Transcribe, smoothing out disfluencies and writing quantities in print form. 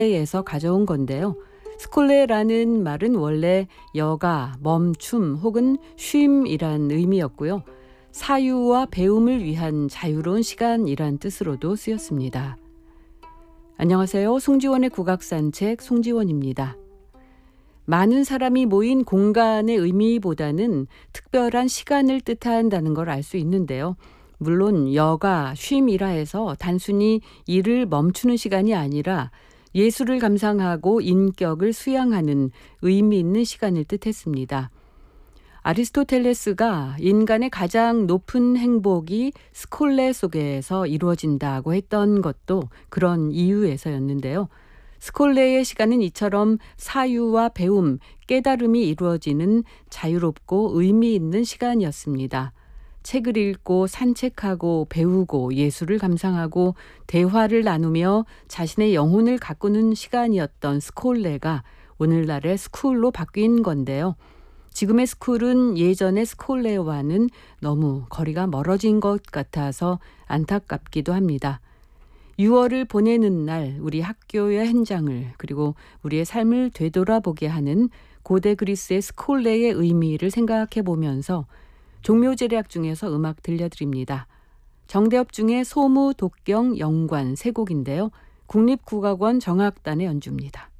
에서 가져온 건데요. 스콜레라는 말은 원래 여가, 멈춤 혹은 쉼이란 의미였고요. 사유와 배움을 위한 자유로운 시간이란 뜻으로도 쓰였습니다. 안녕하세요. 송지원의 국악산책 송지원입니다. 많은 사람이 모인 공간의 의미보다는 특별한 시간을 뜻한다는 걸 알 수 있는데요. 물론 여가, 쉼이라 해서 단순히 일을 멈추는 시간이 아니라 예술을 감상하고 인격을 수양하는 의미 있는 시간을 뜻했습니다. 아리스토텔레스가 인간의 가장 높은 행복이 스콜레 속에서 이루어진다고 했던 것도 그런 이유에서였는데요. 스콜레의 시간은 이처럼 사유와 배움, 깨달음이 이루어지는 자유롭고 의미 있는 시간이었습니다. 책을 읽고 산책하고 배우고 예술을 감상하고 대화를 나누며 자신의 영혼을 가꾸는 시간이었던 스콜레가 오늘날의 스쿨로 바뀐 건데요. 지금의 스쿨은 예전의 스콜레와는 너무 거리가 멀어진 것 같아서 안타깝기도 합니다. 6월을 보내는 날 우리 학교의 현장을 그리고 우리의 삶을 되돌아보게 하는 고대 그리스의 스콜레의 의미를 생각해 보면서 종묘제례악 중에서 음악 들려드립니다. 정대업 중에 소무, 독경, 영관 세 곡인데요. 국립국악원 정악단의 연주입니다.